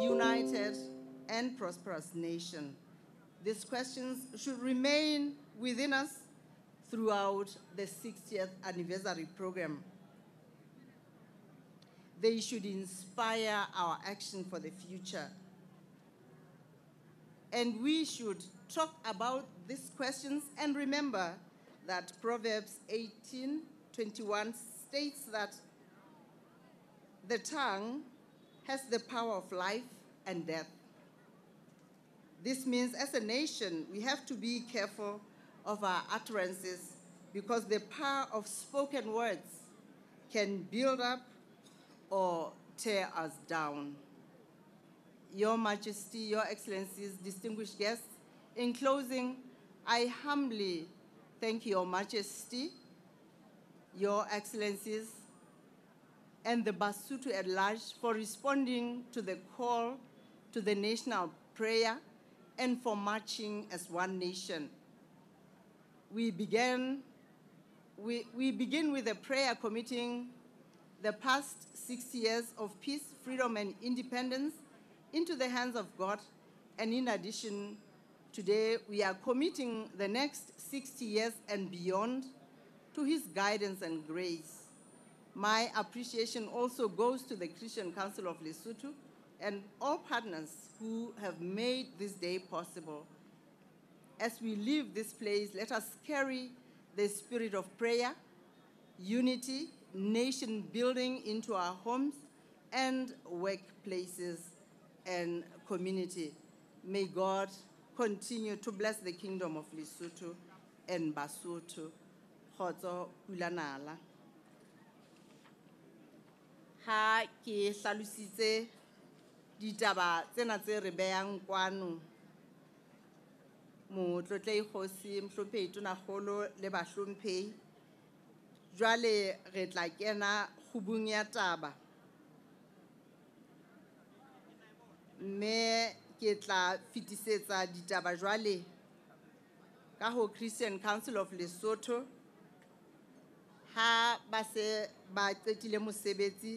united, and prosperous nation. These questions should remain within us throughout the 60th anniversary program. They should inspire our action for the future. And we should talk about these questions and remember that Proverbs 18:21 states that the tongue has the power of life and death. This means as a nation, we have to be careful of our utterances because the power of spoken words can build up or tear us down. Your Majesty, Your Excellencies, distinguished guests, in closing, I humbly thank Your Majesty, Your Excellencies, and the Basotho at large for responding to the call to the national prayer and for marching as one nation. We begin with a prayer committing the past 6 years of peace, freedom, and independence into the hands of God. And in addition, today we are committing the next 60 years and beyond to His guidance and grace. My appreciation also goes to the Christian Council of Lesotho and all partners who have made this day possible. As we leave this place, let us carry the spirit of prayer, unity, nation building into our homes and workplaces and community. May God continue to bless the kingdom of Lesotho and Basotho. Khotso pula nala. Ha ke hlalositse ditaba tsena tse re behang kwano motlotlei kgosi Mohlomphehi Tonakgolo le bahlomphehi. Jwale re tla kena khubung ya taba. Mme ke tla fetisetsa ditaba jwale ka ho Christian Council of Lesotho ha ba se ba qetile mosebetsi.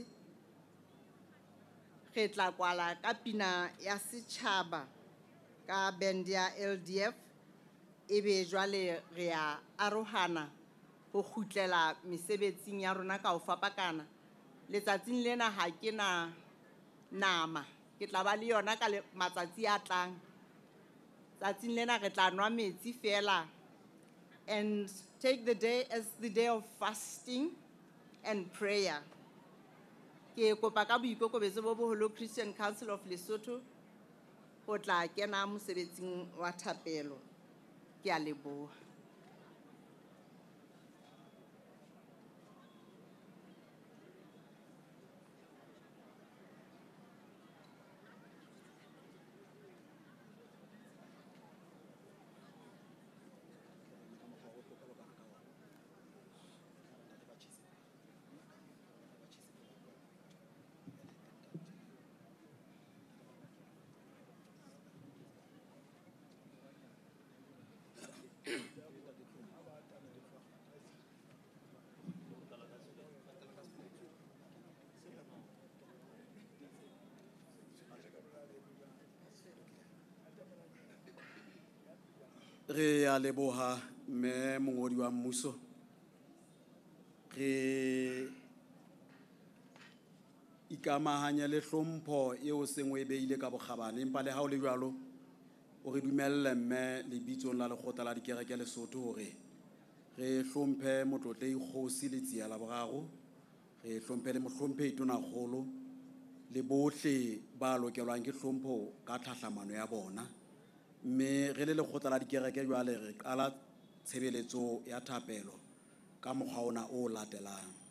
Re tla kwala ka pina ya setjhaba ka band ya LDF ebe jwale re a arohana ho khutlela mesebetsing ya rona ka ho fapakana. Letsatsing lena ha ke na nama ke tla ba le yona ka matsatsi a tlang. Tsatsing lena re tla nwa metsi fela and take the day as the day of fasting and prayer. Ke kopa ka boikokobetso bo boholo Christian Council of Lesotho ho tla kena mosebetsing wa thapelo. Ke a leboha. Re a leboha me mongodi wa mmuso. Re ikamahanya le hlompho eo seng o e beile ka bokgabane empa le ha o le jwalo o re dumelle mme lebitsong la lekgotla la dikereke Lesotho hore re hlomphe motlotlei kgosi Letsia la boraro, re hlomphe le Mohlomphehi Tonakgolo le bohle ba lokelwang ke hlompho ka tlhahlamano ya bona. Mme re le lekgotla la dikereke jwale re qala tshebeletso ya thapelo ka mokgwa ona o latelang.